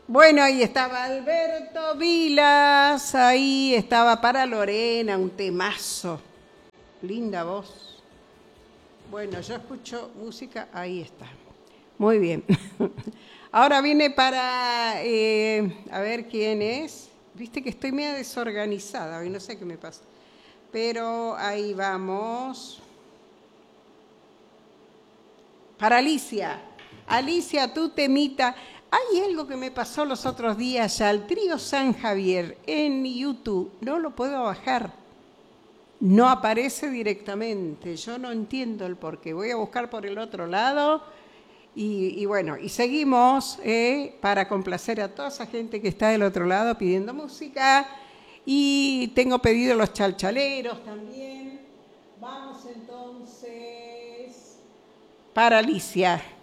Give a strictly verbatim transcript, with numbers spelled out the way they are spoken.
Bueno, ahí estaba Alberto Vilas, ahí estaba para Lorena, un temazo. Linda voz. Bueno, yo escucho música, ahí está. Muy bien. Ahora viene para, eh, a ver quién es. Viste que estoy media desorganizada hoy, no sé qué me pasa. Pero ahí vamos. Para Alicia. Alicia, tu temita. Hay algo que me pasó los otros días ya, el trío San Javier en YouTube. No lo puedo bajar. No aparece directamente. Yo no entiendo el porqué. Voy a buscar por el otro lado. Y, y bueno, y seguimos eh, para complacer a toda esa gente que está del otro lado pidiendo música. Y tengo pedido los chalchaleros también. Vamos entonces para Alicia.